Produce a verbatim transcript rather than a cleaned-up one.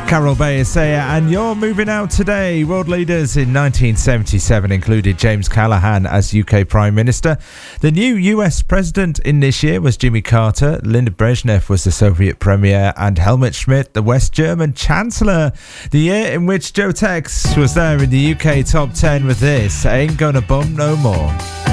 Carol Bayer and You're Moving Out Today. World leaders in nineteen seventy-seven included James Callaghan as U K Prime Minister. The new U S President in this year was Jimmy Carter. Linda Brezhnev was the Soviet Premier, and Helmut Schmidt, the West German Chancellor. The year in which Joe Tex was there in the U K top ten with this, Ain't Gonna Bump No More.